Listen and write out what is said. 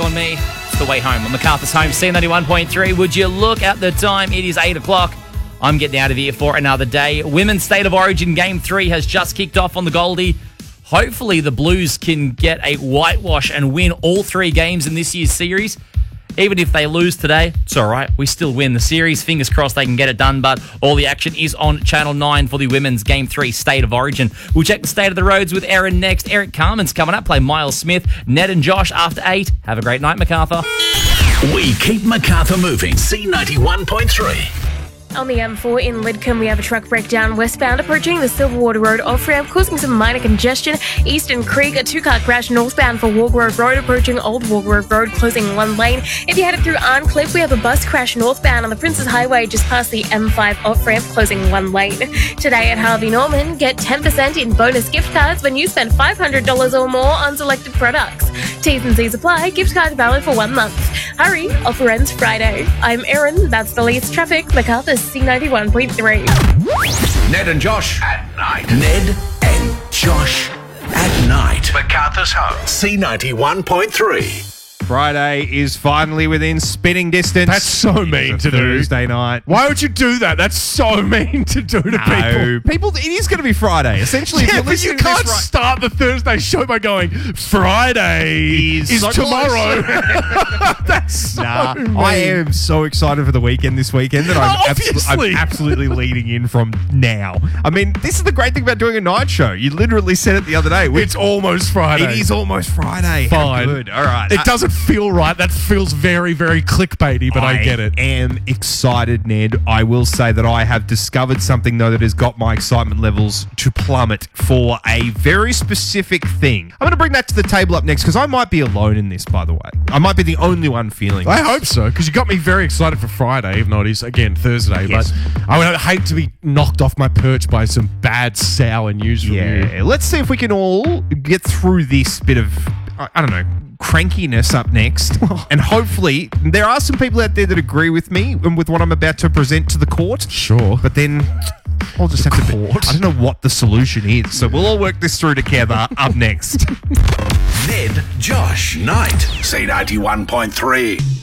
on me. It's the way home on MacArthur's Home, C91.3. Would you look at the time? It is 8 o'clock. I'm getting out of here for another day. Women's State of Origin Game 3 has just kicked off on the Goldie. Hopefully the Blues can get a whitewash and win all 3 games in this year's series. Even if they lose today, it's all right. We still win the series. Fingers crossed they can get it done, but all the action is on Channel 9 for the Women's Game 3 State of Origin. We'll check the state of the roads with Erin next. Eric Carmen's coming up, play Miles Smith, Ned and Josh after 8. Have a great night, MacArthur. We keep MacArthur moving. C91.3. On the M4 in Lidcombe, we have a truck breakdown westbound approaching the Silverwater Road off-ramp, causing some minor congestion. Eastern Creek, a 2-car crash northbound for Wargrove Road, approaching Old Wargrove Road, closing 1 lane. If you're headed through Arncliffe, we have a bus crash northbound on the Princes Highway just past the M5 off-ramp, closing 1 lane. Today at Harvey Norman, get 10% in bonus gift cards when you spend $500 or more on selected products. T's and C's apply. Gift cards valid for 1 month. Hurry, offer ends Friday. I'm Erin, that's the least traffic, MacArthur's C91.3. Ned and Josh at night. Ned and Josh at night. MacArthur's Home. C91.3. Friday is finally within spitting distance. That's so mean to do. Thursday night. Why would you do that? That's so mean to do to people. It is going to be Friday. Essentially, Yeah, but you can't start the Thursday show by going, Friday is so tomorrow. That's so mean. I am so excited for the weekend this weekend that I'm absolutely leading in from now. I mean, this is the great thing about doing a night show. You literally said it the other day. It's almost Friday. It is almost Friday. Fine. How good. All right. It doesn't feel right. That feels very, very clickbaity, but I get it. I am excited, Ned. I will say that I have discovered something, though, that has got my excitement levels to plummet for a very specific thing. I'm going to bring that to the table up next because I might be alone in this, by the way. I might be the only one feeling I this. hope so, because you got me very excited for Friday, even though it is, again, Thursday. Yes. But I would hate to be knocked off my perch by some bad, sour news from you. Yeah, let's see if we can all get through this bit of, I don't know, crankiness up next. And hopefully, there are some people out there that agree with me and with what I'm about to present to the court. Sure. But then I'll just have to... I don't know what the solution is. So we'll all work this through together up next. Ned, Josh, night. C91.3.